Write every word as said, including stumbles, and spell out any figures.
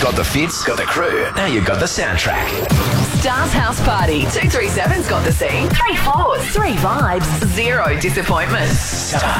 Got the fits, got the crew. Now you've got the soundtrack. Stars House Party. two three seven's got the scene. Three fours. Three vibes. Zero disappointments.